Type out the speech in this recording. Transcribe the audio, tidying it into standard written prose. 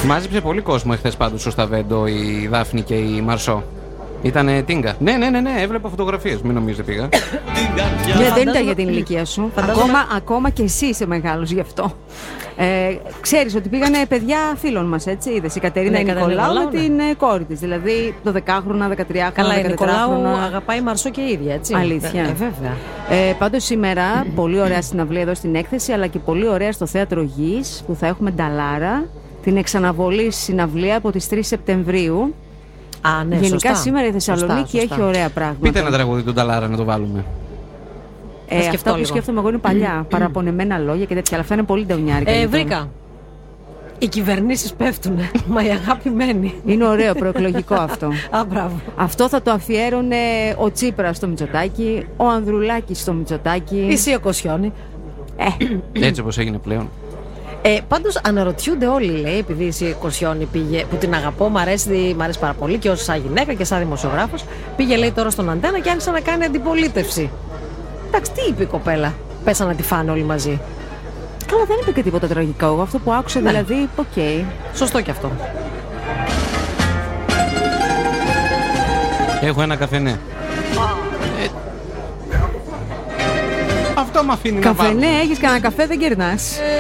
Μάζεψε πολύ κόσμο εχθές πάντως στο Σταβέντο η Δάφνη και η Μαρσό. Ήτανε τίγκα. Ναι, έβλεπα φωτογραφίες, μην νομίζετε πήγα. Δεν ήταν για την ηλικία σου. Ακόμα και εσύ είσαι μεγάλος γι' αυτό. Ξέρεις ότι πήγανε παιδιά φίλων μας, έτσι. Είδες η Κατερίνα Νικολάου με την κόρη της. Δηλαδή 12χρονα, 13χρονα. Καλά, η Νικολάου αγαπάει Μαρσό και η ίδια, έτσι. Αλήθεια. Βέβαια. Πάντως σήμερα πολύ ωραία συναυλία εδώ στην έκθεση, αλλά και πολύ ωραία στο Θέατρο Γης που θα έχουμε Νταλάρα. Την εξαναβολή συναυλία από τις 3 Σεπτεμβρίου. Ναι, Γενικά σωστά. σήμερα η Θεσσαλονίκη έχει ωραία πράγματα. Πείτε ένα τραγούδι του Νταλάρα να το βάλουμε. Αυτά που σκέφτομαι εγώ είναι παλιά. Παραπονεμένα λόγια και τέτοια. Αλλά αυτά είναι πολύ ντεουνιάρικα. Βρήκα. Οι κυβερνήσεις πέφτουνε, μα η αγάπη μένει. Είναι ωραίο, προεκλογικό αυτό. Μπράβο. Αυτό θα το αφιέρωνε ο Τσίπρας στο Μητσοτάκη, ο Ανδρουλάκης στο Μητσοτάκη. Εσύ ο Κοσιόνι. Έτσι όπως έγινε πλέον. Πάντως αναρωτιούνται όλοι, λέει, επειδή η Κοσιόνι πήγε, που την αγαπώ, μ' αρέσει πάρα πολύ και ως σαν γυναίκα και σαν δημοσιογράφος, πήγε, λέει, τώρα στον Αντένα και άρχισε να κάνει αντιπολίτευση. Εντάξει, τι είπε η κοπέλα, πέσανε να τη φάνε όλοι μαζί. Καλά, δεν είπε και τίποτα τραγικό. Εγώ αυτό που άκουσα, δηλαδή, οκ. Σωστό κι αυτό. Έχω ένα καφενέ. Αυτό μ' αφήνει να βάλω. Καφενέ, έχεις κανένα καφέ, δεν κερνάς.